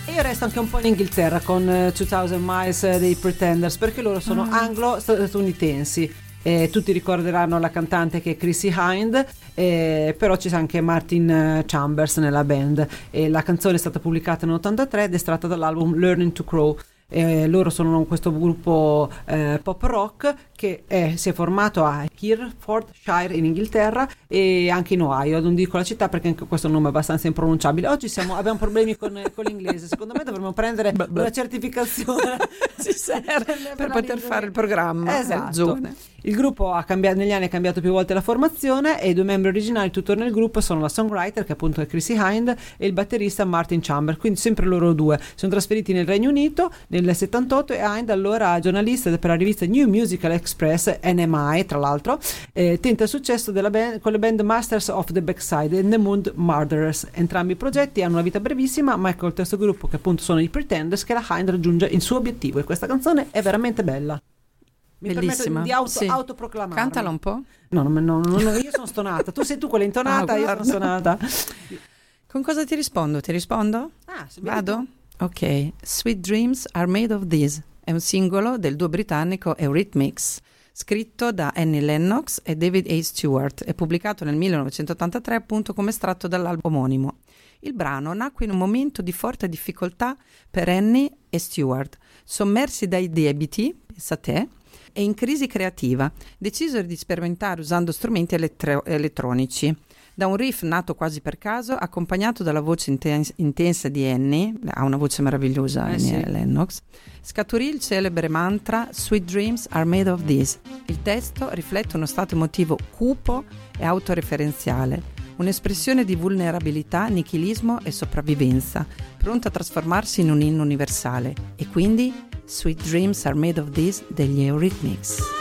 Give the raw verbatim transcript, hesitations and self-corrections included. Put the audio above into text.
E io resto anche un po' in Inghilterra con uh, duemila Miles uh, dei Pretenders, perché loro sono mm. anglo-statunitensi. Eh, tutti ricorderanno la cantante che è Chrissie Hynde, eh, però c'è anche Martin Chambers nella band, e la canzone è stata pubblicata nell'ottantatré ed è estratta dall'album Learning to Crow. Eh, loro sono questo gruppo eh, pop rock che è, si è formato a Herefordshire in Inghilterra e anche in Ohio. Non dico la città perché anche questo è un nome abbastanza impronunciabile. Oggi siamo, abbiamo problemi con, con l'inglese. Secondo me dovremmo prendere beh, beh. una certificazione ci serve per, per poter lingua. fare il programma. Esatto. Il gruppo ha cambiato, negli anni ha cambiato più volte la formazione, e i due membri originali tuttora nel gruppo sono la songwriter, che appunto è Chrissie Hynde, e il batterista Martin Chambers, quindi sempre loro due. Si sono trasferiti nel Regno Unito nel settantotto, e Hynde, allora giornalista per la rivista New Musical Express, N M I tra l'altro, eh, tenta il successo della band, con le band Masters of the Backside e The Moon Murderers. Entrambi i progetti hanno una vita brevissima, ma ecco il terzo gruppo, che appunto sono i Pretenders, che la Hynde raggiunge il suo obiettivo, e questa canzone è veramente bella. Mi bellissima, di auto, sì. autoproclamarmi. Cantala un po'. No, no, no, no, no, io sono stonata. Tu sei tu quella intonata, ah, io sono stonata. Con cosa ti rispondo? Ti rispondo? Ah, se vado? Ok. Sweet Dreams Are Made of This è un singolo del duo britannico Eurythmics, scritto da Annie Lennox e David A. Stewart, e pubblicato nel millenovecentottantatré appunto come estratto dall'album omonimo. Il brano nacque in un momento di forte difficoltà per Annie e Stewart, sommersi dai debiti, pensa te, e in crisi creativa. Decisero di sperimentare usando strumenti elettro- elettronici. Da un riff nato quasi per caso, accompagnato dalla voce intens- intensa di Annie, ha una voce meravigliosa, eh Annie sì. Lennox, scaturì il celebre mantra Sweet Dreams Are Made of This. Il testo riflette uno stato emotivo cupo e autoreferenziale, un'espressione di vulnerabilità, nichilismo e sopravvivenza, pronta a trasformarsi in un inno universale. E quindi Sweet Dreams Are Made of This degli Eurythmics.